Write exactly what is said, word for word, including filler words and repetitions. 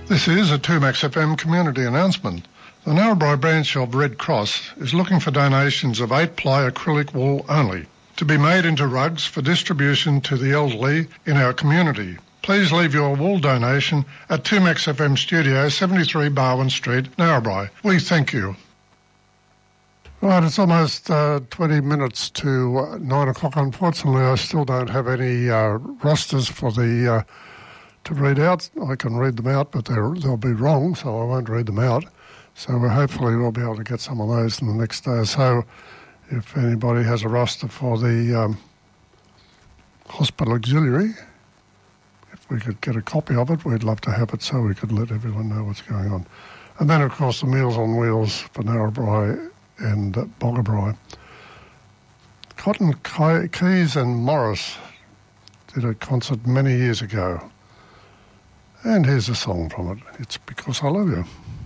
This is a two Max F M community announcement. The Narrabri branch of Red Cross is looking for donations of eight-ply acrylic wool only, to be made into rugs for distribution to the elderly in our community. Please leave your wool donation at two Max F M Studio, seventy-three Barwon Street, Narrabri. We thank you. Right, it's almost uh, twenty minutes to uh, nine o'clock. Unfortunately, I still don't have any uh, rosters for the... Uh, to read out. I can read them out, but they'll be wrong, so I won't read them out. So we'll, hopefully we'll be able to get some of those in the next day or so. If anybody has a roster for the um, hospital auxiliary, if we could get a copy of it, we'd love to have it so we could let everyone know what's going on. And then, of course, the Meals on Wheels for Narrabri and uh, Boggabri. Cotton Keys and Morris did a concert many years ago. And here's a song from it. It's Because I Love You.